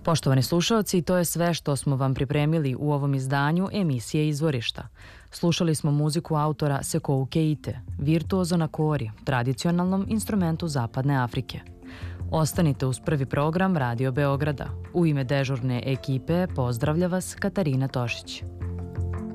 Poštovani slušalci, to je sve što smo vam pripremili u ovom izdanju emisije Izvorišta. Slušali smo muziku autora Sekou Keite, virtuozo na kori, tradicionalnom instrumentu Zapadne Afrike. Ostanite uz prvi program Radio Beograda. U ime dežurne ekipe pozdravlja vas Katarina Tošić.